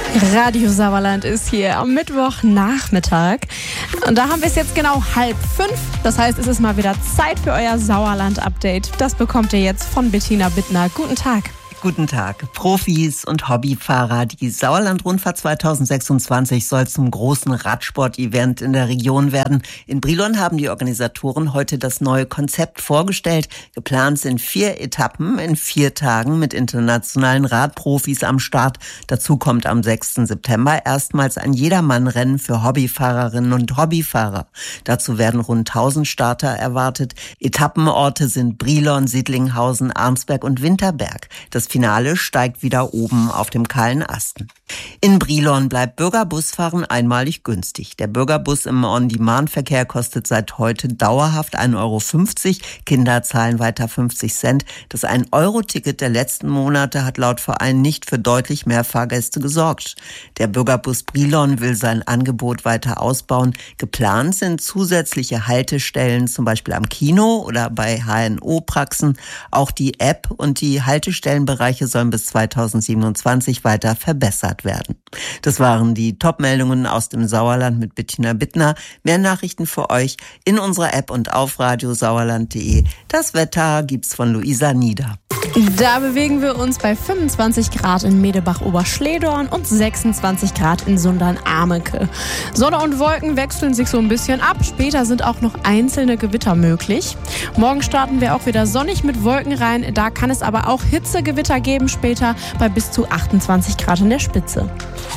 Radio Sauerland ist hier am Mittwochnachmittag. Und da haben wir es jetzt genau 4:30. Das heißt, es ist mal wieder Zeit für euer Sauerland-Update. Das bekommt ihr jetzt von Bettina Bittner. Guten Tag. Guten Tag. Profis und Hobbyfahrer. Die Sauerland-Rundfahrt 2026 soll zum großen Radsport-Event in der Region werden. In Brilon haben die Organisatoren heute das neue Konzept vorgestellt. Geplant sind 4 Etappen in 4 Tagen mit internationalen Radprofis am Start. Dazu kommt am 6. September erstmals ein Jedermannrennen für Hobbyfahrerinnen und Hobbyfahrer. Dazu werden rund 1000 Starter erwartet. Etappenorte sind Brilon, Siedlinghausen, Arnsberg und Winterberg. Das Finale steigt wieder oben auf dem kahlen Asten. In Brilon bleibt Bürgerbusfahren einmalig günstig. Der Bürgerbus im On-Demand-Verkehr kostet seit heute dauerhaft 1,50 €. Kinder zahlen weiter 50 Cent. Das 1-Euro-Ticket der letzten Monate hat laut Verein nicht für deutlich mehr Fahrgäste gesorgt. Der Bürgerbus Brilon will sein Angebot weiter ausbauen. Geplant sind zusätzliche Haltestellen, zum Beispiel am Kino oder bei HNO-Praxen. Auch die App und die Haltestellenbereiche sollen bis 2027 weiter verbessert werden. Das waren die Top-Meldungen aus dem Sauerland mit Bettina Bittner. Mehr Nachrichten für euch in unserer App und auf radiosauerland.de. Das Wetter gibt's von Luisa Nieder. Da bewegen wir uns bei 25 Grad in Medebach-Oberschledorn und 26 Grad in Sundern-Ameke. Sonne und Wolken wechseln sich so ein bisschen ab. Später sind auch noch einzelne Gewitter möglich. Morgen starten wir auch wieder sonnig mit Wolken rein. Da kann es aber auch Hitzegewitter geben später bei bis zu 28 Grad in der Spitze.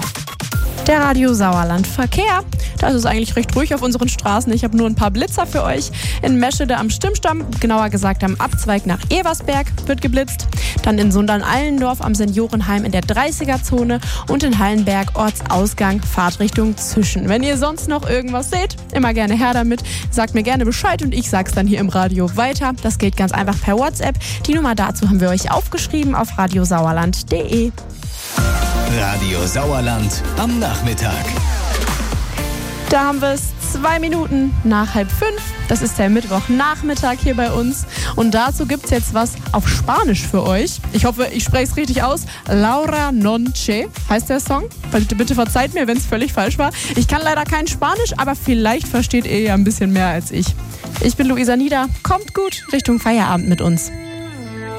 Der Radio Sauerland Verkehr. Da ist es eigentlich recht ruhig auf unseren Straßen. Ich habe nur ein paar Blitzer für euch. In Meschede am Stimmstamm, genauer gesagt am Abzweig nach Eversberg, wird geblitzt. Dann in Sundern-Allendorf am Seniorenheim in der 30er-Zone und in Hallenberg Ortsausgang Fahrtrichtung Zischen. Wenn ihr sonst noch irgendwas seht, immer gerne her damit. Sagt mir gerne Bescheid und ich sag's dann hier im Radio weiter. Das geht ganz einfach per WhatsApp. Die Nummer dazu haben wir euch aufgeschrieben auf radiosauerland.de. Radio Sauerland am Nachmittag. Da haben wir es 2 Minuten nach 4:30. Das ist der Mittwochnachmittag hier bei uns. Und dazu gibt es jetzt was auf Spanisch für euch. Ich hoffe, ich spreche es richtig aus. Laura Nonche heißt der Song. Bitte verzeiht mir, wenn es völlig falsch war. Ich kann leider kein Spanisch, aber vielleicht versteht ihr ja ein bisschen mehr als ich. Ich bin Luisa Nieder. Kommt gut Richtung Feierabend mit uns.